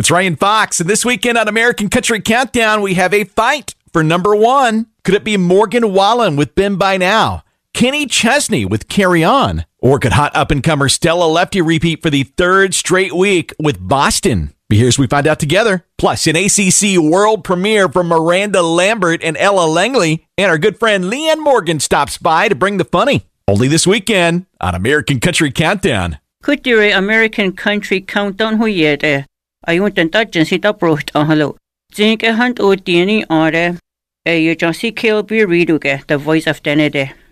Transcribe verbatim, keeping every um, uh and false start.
It's Ryan Fox, and this weekend on American Country Countdown, we have a fight for number one. Could it be Morgan Wallen with Been By Now, Kenny Chesney with Carry On, or could hot up-and-comer Stella Lefty repeat for the third straight week with Boston? Be here as we find out together. Plus, an A C C world premiere from Miranda Lambert and Ella Langley, and our good friend Leanne Morgan stops by to bring the funny. Only this weekend on American Country Countdown. Kutire American Country Countdown huyete. Ayun tentajen sita proht ahalo. Zink a hunt o tieni are. A you just see K L B Reduke, the voice of Denede.